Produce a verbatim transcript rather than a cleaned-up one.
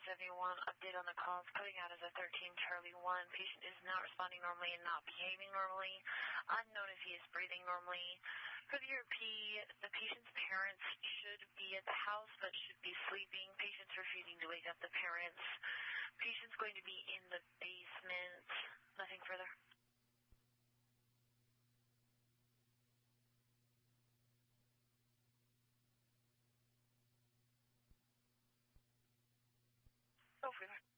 seventy-one, update on the calls, coding out as a thirteen Charlie one. Patient is not responding normally and not behaving normally. Unknown if he is breathing normally. For the E R P, the patient's parents should be at the house but should be sleeping. Patient's refusing to wake up the parents. Patient's going to be in the basement. Nothing further. Go further.